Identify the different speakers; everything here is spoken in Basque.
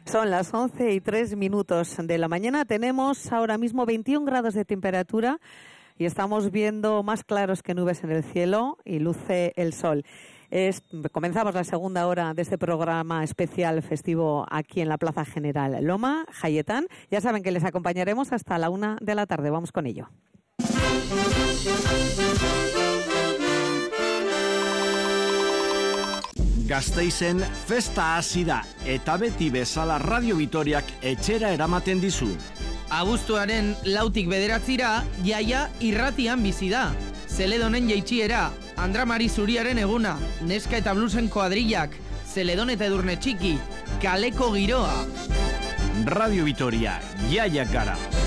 Speaker 1: Son las 11:03 de la mañana. Tenemos ahora mismo 21 grados de temperatura y estamos viendo más claros que nubes en el cielo y luce el sol. Comenzamos la segunda hora de este programa especial festivo aquí en la Plaza General Loma, Jaietán. Ya saben que les acompañaremos hasta la 1 de la tarde. Vamos con ello.
Speaker 2: Gasteizen festa hasi da eta beti bezala Radio Vitoriak etxera eramaten dizu.
Speaker 3: Abuztuaren 4tik 9 jaia irratian bizi da. Zeledonen jaitsiera, Andra Mari Zuriaren eguna, Neska eta Bluesen koadrillak, Zeledon eta Edurne Txiki, kaleko giroa.
Speaker 2: Radio Vitoria, jaiak gara.